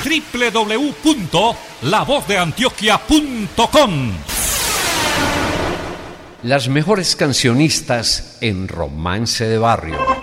www.lavozdeantioquia.com. Las mejores cancionistas en Romance de Barrio.